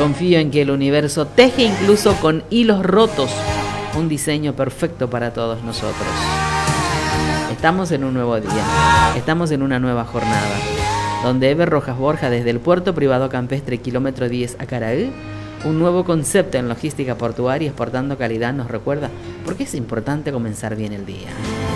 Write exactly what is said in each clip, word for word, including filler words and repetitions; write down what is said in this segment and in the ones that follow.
Confío en que el universo teje incluso con hilos rotos un diseño perfecto para todos nosotros. Estamos en un nuevo día, estamos en una nueva jornada, donde Eber Rojas Borja, desde el puerto privado campestre kilómetro diez Acaraí, un nuevo concepto en logística portuaria exportando calidad, nos recuerda por qué es importante comenzar bien el día.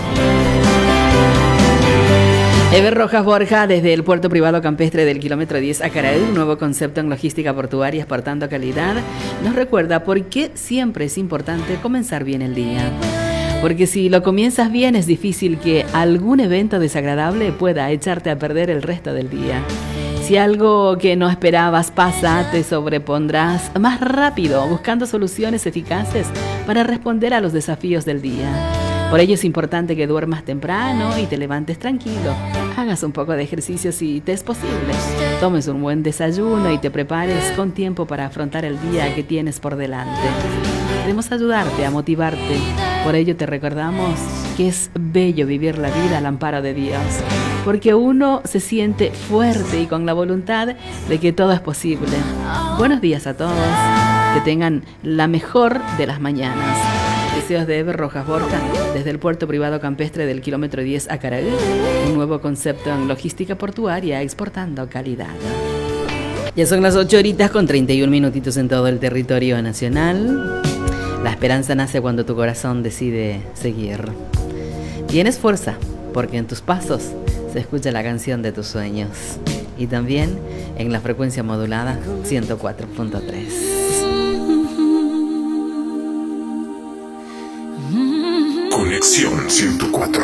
Eber Rojas Borja, desde el puerto privado campestre del kilómetro diez Acaraí, un nuevo concepto en logística portuaria exportando calidad, nos recuerda por qué siempre es importante comenzar bien el día. Porque si lo comienzas bien, es difícil que algún evento desagradable pueda echarte a perder el resto del día. Si algo que no esperabas pasa, te sobrepondrás más rápido, buscando soluciones eficaces para responder a los desafíos del día. Por ello es importante que duermas temprano y te levantes tranquilo. Hagas un poco de ejercicio si te es posible. Tomes un buen desayuno y te prepares con tiempo para afrontar el día que tienes por delante. Queremos ayudarte a motivarte. Por ello te recordamos que es bello vivir la vida al amparo de Dios. Porque uno se siente fuerte y con la voluntad de que todo es posible. Buenos días a todos. Que tengan la mejor de las mañanas. Deseos de Eber Rojas Borja, desde el puerto privado campestre del kilómetro diez Acaraí, un nuevo concepto en logística portuaria exportando calidad. Ya son las ocho horitas con treinta y un minutitos en todo el territorio nacional. La esperanza nace cuando tu corazón decide seguir. Tienes fuerza, porque en tus pasos se escucha la canción de tus sueños. Y también en la frecuencia modulada ciento cuatro punto tres. Conexión ciento cuatro.